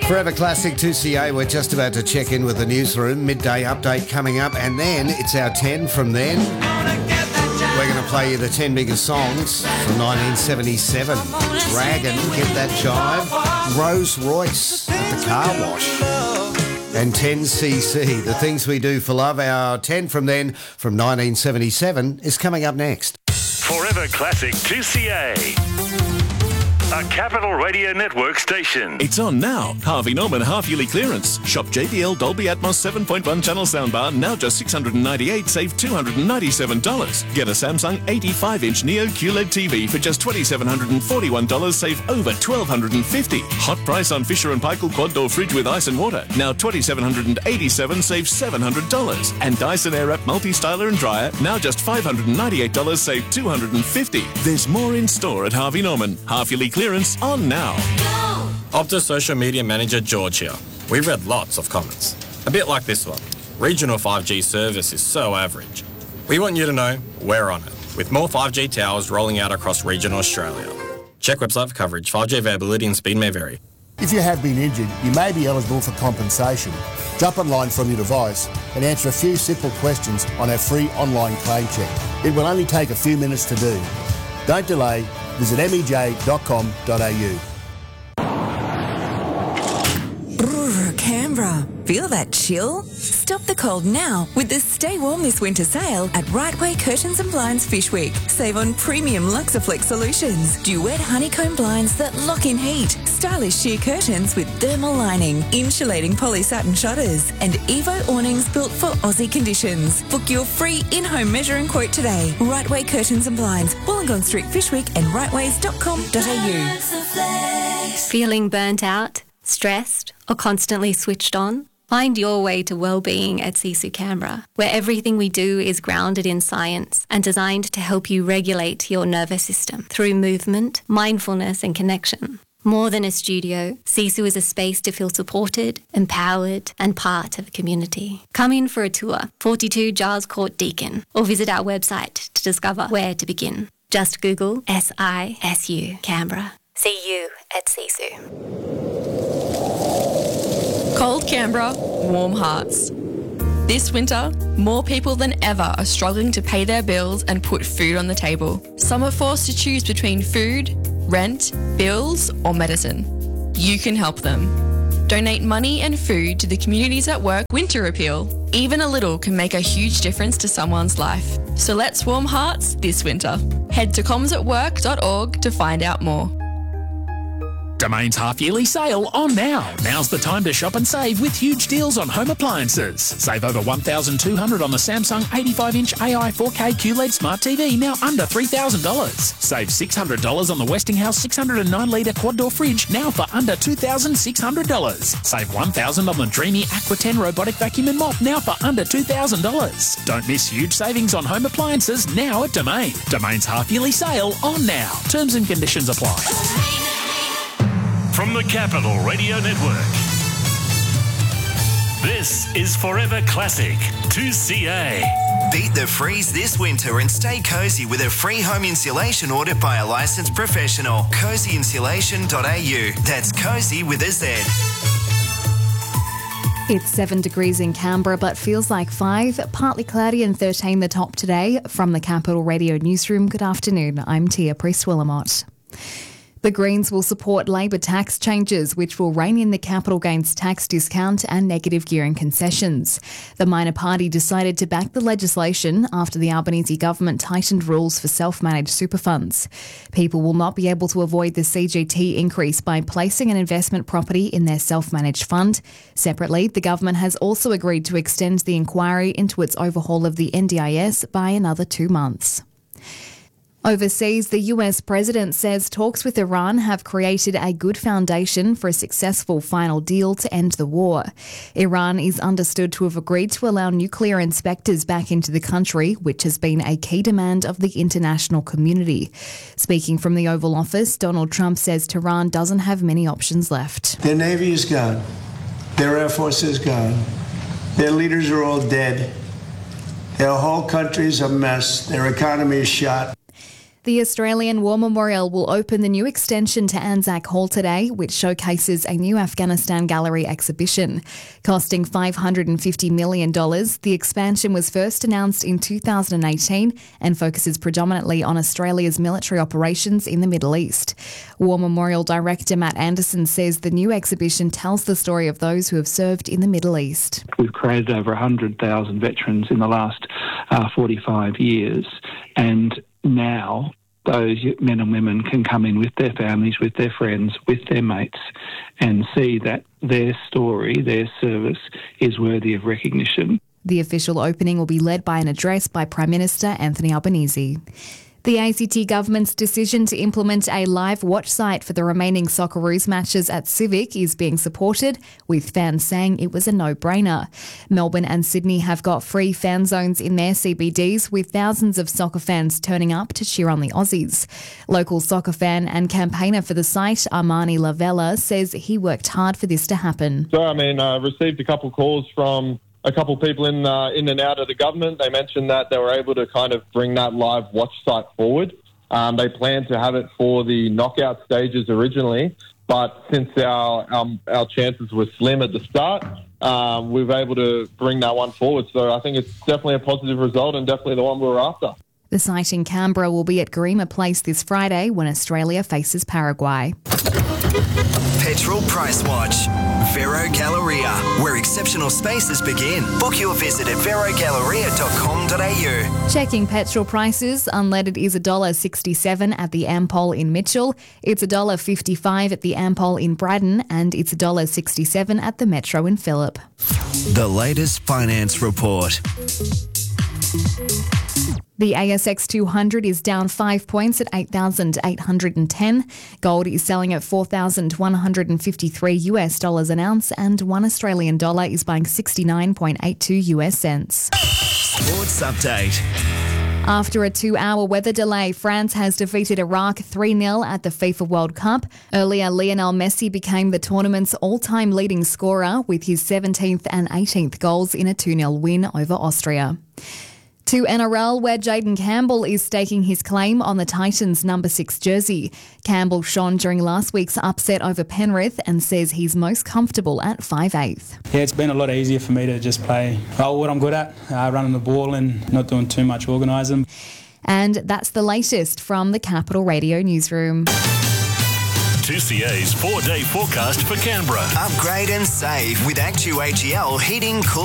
Forever Classic 2CA, we're just about to check in with the newsroom. Midday update coming up, and then it's our 10 from then. We're going to play you the 10 biggest songs from 1977. Dragon, Get That Jive. Rolls Royce at the car wash. And 10cc, the things we do for love. Our 10 from then from 1977 is coming up next. Forever Classic 2CA. A Capital Radio Network station. It's on now. Harvey Norman half-yearly clearance. Shop JBL Dolby Atmos 7.1 channel soundbar, now just $698, save $297. Get a Samsung 85-inch Neo QLED TV for just $2,741, save over $1,250. Hot price on Fisher & Paykel quad door fridge with ice and water, now $2,787, save $700. And Dyson Airwrap multi-styler and dryer, now just $598, save $250. There's more in store at Harvey Norman. Half-yearly clearance on now. Optus Social Media Manager George here. We've read lots of comments. A bit like this one. Regional 5G service is so average. We want you to know we're on it, with more 5G towers rolling out across regional Australia. Check website for coverage. 5G availability and speed may vary. If you have been injured, you may be eligible for compensation. Jump online from your device and answer a few simple questions on our free online claim check. It will only take a few minutes to do. Don't delay. Visit mej.com.au. Canberra. Feel that chill? Stop the cold now with the Stay Warm This Winter sale at Rightway Curtains and Blinds Fish Week. Save on premium Luxaflex solutions, duet honeycomb blinds that lock in heat, stylish sheer curtains with thermal lining, insulating poly satin shutters, and Evo awnings built for Aussie conditions. Book your free in-home measuring quote today. Rightway Curtains and Blinds, Wollongong Street Fish Week and rightways.com.au. Feeling burnt out, stressed, or constantly switched on? Find your way to well-being at Sisu Canberra, where everything we do is grounded in science and designed to help you regulate your nervous system through movement, mindfulness and connection. More than a studio, Sisu is a space to feel supported, empowered and part of a community. Come in for a tour, 42 Giles Court Deakin, or visit our website to discover where to begin. Just Google SISU Canberra. See you at Sisu. Cold Canberra, warm hearts. This winter, more people than ever are struggling to pay their bills and put food on the table. Some are forced to choose between food, rent, bills, or medicine. You can help them. Donate money and food to the Communities at Work Winter Appeal. Even a little can make a huge difference to someone's life. So let's warm hearts this winter. Head to commsatwork.org to find out more. Domain's half-yearly sale on now. Now's the time to shop and save with huge deals on home appliances. Save over $1,200 on the Samsung 85-inch AI 4K QLED Smart TV, now under $3,000. Save $600 on the Westinghouse 609-litre quad-door fridge, now for under $2,600. Save $1,000 on the Dreamy Aqua 10 robotic vacuum and mop, now for under $2,000. Don't miss huge savings on home appliances now at Domain. Domain's half-yearly sale on now. Terms and conditions apply. From the Capital Radio Network, this is Forever Classic 2CA. Beat the freeze this winter and stay cosy with a free home insulation audit by a licensed professional. Cozyinsulation.au. That's cozy with a Z. It's 7 degrees in Canberra, but feels like 5. Partly cloudy and 13 the top today. From the Capital Radio Newsroom, good afternoon. I'm Tia Priest-Willamot. The Greens will support Labor tax changes, which will rein in the capital gains tax discount and negative gearing concessions. The minor party decided to back the legislation after the Albanese government tightened rules for self-managed super funds. People will not be able to avoid the CGT increase by placing an investment property in their self-managed fund. Separately, the government has also agreed to extend the inquiry into its overhaul of the NDIS by another 2 months. Overseas, the US president says talks with Iran have created a good foundation for a successful final deal to end the war. Iran is understood to have agreed to allow nuclear inspectors back into the country, which has been a key demand of the international community. Speaking from the Oval Office, Donald Trump says Tehran doesn't have many options left. Their Navy is gone. Their Air Force is gone. Their leaders are all dead. Their whole country's a mess. Their economy is shot. The Australian War Memorial will open the new extension to Anzac Hall today, which showcases a new Afghanistan gallery exhibition. Costing $550 million, the expansion was first announced in 2018 and focuses predominantly on Australia's military operations in the Middle East. War Memorial Director Matt Anderson says the new exhibition tells the story of those who have served in the Middle East. We've created over 100,000 veterans in the last 45 years, and now those men and women can come in with their families, with their friends, with their mates, and see that their story, their service is worthy of recognition. The official opening will be led by an address by Prime Minister Anthony Albanese. The ACT government's decision to implement a live watch site for the remaining Socceroos matches at Civic is being supported, with fans saying it was a no-brainer. Melbourne and Sydney have got free fan zones in their CBDs, with thousands of soccer fans turning up to cheer on the Aussies. Local soccer fan and campaigner for the site, Armani Lavella, says he worked hard for this to happen. So, I received a couple calls from a couple of people in and out of the government. They mentioned that they were able to kind of bring that live watch site forward. They planned to have it for the knockout stages originally, but since our chances were slim at the start, we were able to bring that one forward. So I think it's definitely a positive result and definitely the one we were after. The site in Canberra will be at Garema Place this Friday when Australia faces Paraguay. Petrol Price Watch. Vero Galleria, where exceptional spaces begin. Book your visit at verogalleria.com.au. Checking petrol prices, unleaded is $1.67 at the Ampol in Mitchell. It's $1.55 at the Ampol in Braddon, and it's $1.67 at the Metro in Phillip. The latest finance report. The ASX 200 is down 5 points at 8,810. Gold is selling at $4,153 an ounce, and $1 Australian dollar is buying 69.82 US cents. Sports update. After a 2-hour weather delay, France has defeated Iraq 3-0 at the FIFA World Cup. Earlier, Lionel Messi became the tournament's all-time leading scorer with his 17th and 18th goals in a 2-0 win over Austria. To NRL, where Jaden Campbell is staking his claim on the Titans' number 6 jersey. Campbell shone during last week's upset over Penrith and says he's most comfortable at 5'8". Yeah, it's been a lot easier for me to just play what I'm good at, running the ball and not doing too much organising. And that's the latest from the Capital Radio newsroom. 2CA's 4-day forecast for Canberra. Upgrade and save with ActuAGL Heating, Cooling